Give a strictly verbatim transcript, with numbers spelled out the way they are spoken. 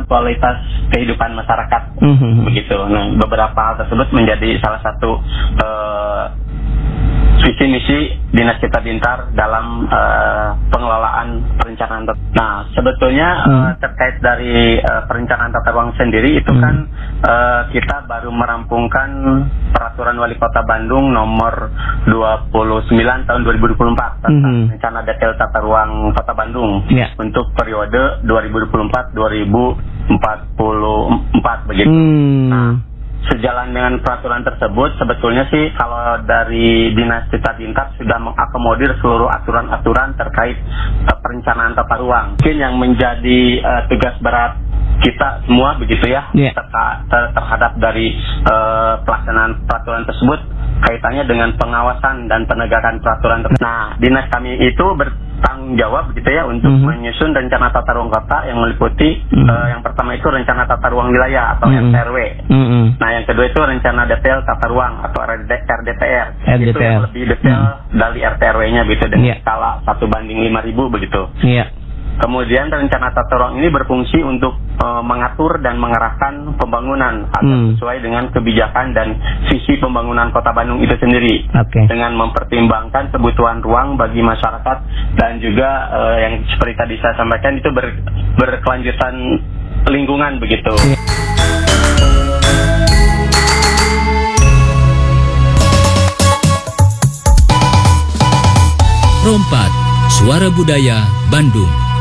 kualitas kehidupan masyarakat. Mm-hmm. Begitu. Nah, beberapa hal tersebut menjadi salah satu uh, visi misi Dinas Cipta Bintar dalam uh, pengelolaan perencanaan. Nah, sebetulnya hmm. uh, terkait dari uh, perencanaan tata ruang sendiri itu hmm. kan uh, kita baru merampungkan Peraturan Wali Kota Bandung nomor dua puluh sembilan tahun dua ribu dua puluh empat tentang hmm. rencana detail tata ruang Kota Bandung yeah. untuk periode dua ribu dua puluh empat sampai dua ribu empat puluh empat begitu. Hmm. Nah, sejalan dengan peraturan tersebut, sebetulnya sih kalau dari Dinas Cipta Bintar sudah mengakomodir seluruh aturan-aturan terkait uh, perencanaan tata ruang. Mungkin yang menjadi uh, tugas berat kita semua begitu ya yeah. ter- ter- terhadap dari uh, pelaksanaan peraturan tersebut kaitannya dengan pengawasan dan penegakan peraturan tersebut. Nah, dinas kami itu bertanggung jawab begitu ya untuk mm-hmm. menyusun rencana tata ruang kota yang meliputi mm-hmm. uh, yang pertama itu rencana tata ruang wilayah atau mm-hmm. R T R W. Mm-hmm. Nah, yang kedua itu rencana detail tata ruang atau R D T R. R D T R. Itu yang lebih detail mm-hmm. dari R T R W-nya begitu dengan yeah. skala satu banding lima ribu begitu. Iya. Yeah. Kemudian rencana tata ruang ini berfungsi untuk uh, mengatur dan mengarahkan pembangunan agar hmm. sesuai dengan kebijakan dan visi pembangunan Kota Bandung itu sendiri. Okay. Dengan mempertimbangkan kebutuhan ruang bagi masyarakat dan juga uh, yang seperti tadi saya sampaikan itu ber, berkelanjutan lingkungan begitu. Rompat, Suara Budaya Bandung.